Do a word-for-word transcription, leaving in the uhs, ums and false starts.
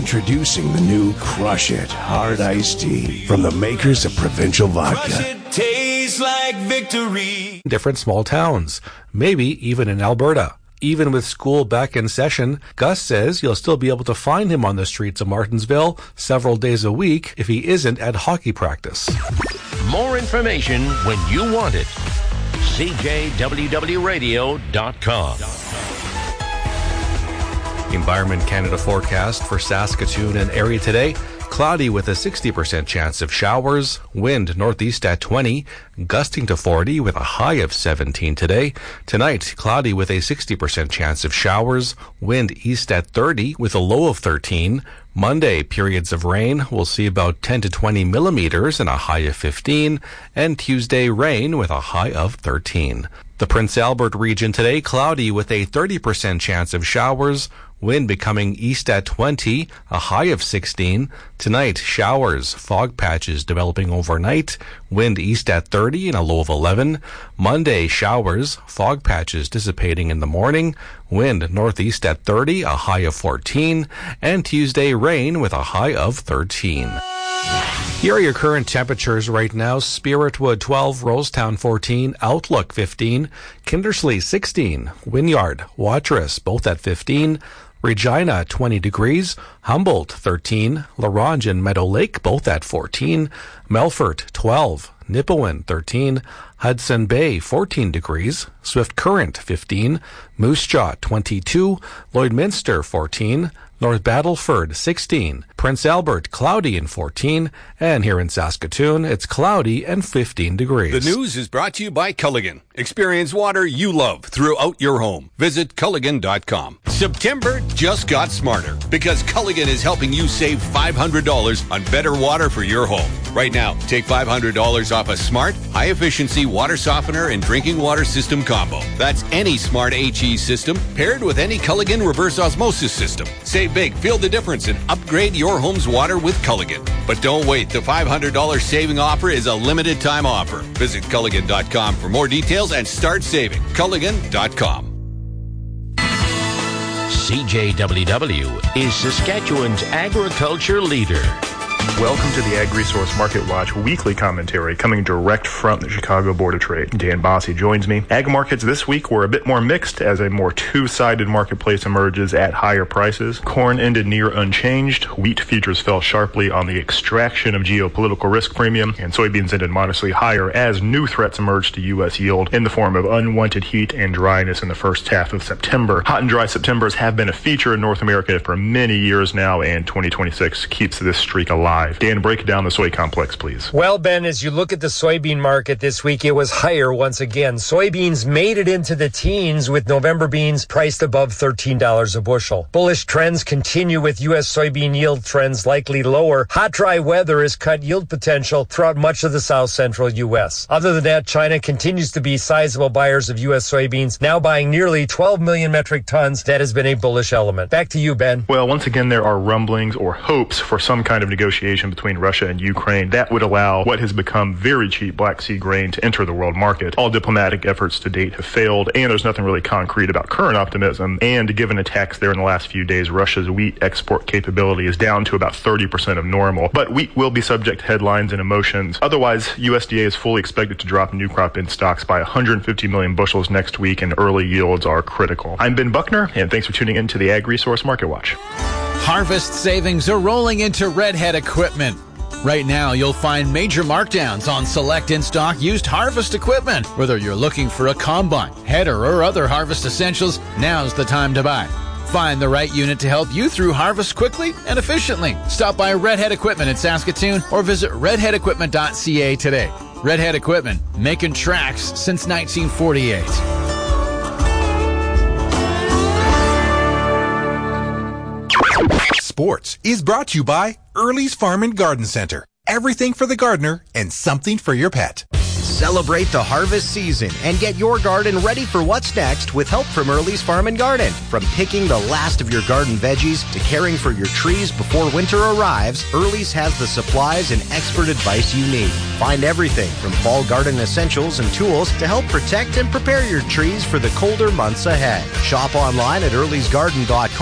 Introducing the new Crush It Hard Iced Tea from the makers of Provincial Vodka. Crush it, tastes like victory. Different small towns, maybe even in Alberta. Even with school back in session, Gus says you'll still be able to find him on the streets of Martinsville several days a week if he isn't at hockey practice. More information when you want it. C J W W radio dot com. Environment Canada forecast for Saskatoon and area today. Cloudy with a sixty percent chance of showers. Wind northeast at twenty, gusting to forty with a high of seventeen today. Tonight, cloudy with a sixty percent chance of showers. Wind east at thirty with a low of thirteen. Monday, periods of rain. We'll see about ten to twenty millimeters and a high of fifteen. And Tuesday, rain with a high of thirteen. The Prince Albert region today, cloudy with a thirty percent chance of showers. Wind becoming east at twenty, a high of sixteen. Tonight, showers, fog patches developing overnight. Wind east at thirty and a low of eleven. Monday, showers, fog patches dissipating in the morning. Wind northeast at thirty, a high of fourteen. And Tuesday, rain with a high of thirteen. Here are your current temperatures right now. Spiritwood twelve, Rosetown fourteen, Outlook fifteen, Kindersley sixteen, Wynyard, Watrous both at fifteen, Regina twenty degrees, Humboldt thirteen, La Ronge and Meadow Lake both at fourteen, Melfort twelve, Nipawin thirteen, Hudson Bay fourteen degrees, Swift Current fifteen, Moose Jaw twenty-two, Lloydminster fourteen, North Battleford sixteen, Prince Albert cloudy and fourteen, and here in Saskatoon it's cloudy and fifteen degrees. The news is brought to you by Culligan. Experience water you love throughout your home. Visit Culligan dot com. September just got smarter because Culligan is helping you save five hundred dollars on better water for your home. Right now, take five hundred dollars off a smart, high-efficiency water softener and drinking water system combo. That's any smart H E system paired with any Culligan reverse osmosis system. Save big, feel the difference, and upgrade your home's water with Culligan. But don't wait. The five hundred dollars saving offer is a limited time offer. Visit Culligan dot com for more details and start saving. Culligan dot com. C J W W is Saskatchewan's agriculture leader. Welcome to the Ag Resource Market Watch weekly commentary coming direct from the Chicago Board of Trade. Dan Bossy joins me. Ag markets this week were a bit more mixed as a more two-sided marketplace emerges at higher prices. Corn ended near unchanged. Wheat futures fell sharply on the extraction of geopolitical risk premium, and soybeans ended modestly higher as new threats emerged to U S yield in the form of unwanted heat and dryness in the first half of September. Hot and dry Septembers have been a feature in North America for many years now, and twenty twenty-six keeps this streak alive. Dan, break down the soy complex, please. Well, Ben, as you look at the soybean market this week, it was higher once again. Soybeans made it into the teens with November beans priced above thirteen dollars a bushel. Bullish trends continue with U S soybean yield trends likely lower. Hot, dry weather has cut yield potential throughout much of the south central U S. Other than that, China continues to be sizable buyers of U S soybeans, now buying nearly twelve million metric tons. That has been a bullish element. Back to you, Ben. Well, once again, there are rumblings or hopes for some kind of negotiation between Russia and Ukraine that would allow what has become very cheap Black Sea grain to enter the world market. All diplomatic efforts to date have failed, and there's nothing really concrete about current optimism. And given attacks there in the last few days, Russia's wheat export capability is down to about thirty percent of normal. But wheat will be subject to headlines and emotions. Otherwise, U S D A is fully expected to drop new crop in stocks by one hundred fifty million bushels next week, and early yields are critical. I'm Ben Buckner, and thanks for tuning in to the Ag Resource Market Watch. Harvest savings are rolling into Redhead equipment. Right now, you'll find major markdowns on select in-stock used harvest equipment. Whether you're looking for a combine, header, or other harvest essentials, now's the time to buy. Find the right unit to help you through harvest quickly and efficiently. Stop by Redhead Equipment in Saskatoon or visit redhead equipment dot c a today. Redhead Equipment, making tracks since nineteen forty-eight. Sports is brought to you by Early's Farm and Garden Center. Everything for the gardener and something for your pet. Celebrate the harvest season and get your garden ready for what's next with help from Early's Farm and Garden. From picking the last of your garden veggies to caring for your trees before winter arrives, Early's has the supplies and expert advice you need. Find everything from fall garden essentials and tools to help protect and prepare your trees for the colder months ahead. Shop online at earlys garden dot com.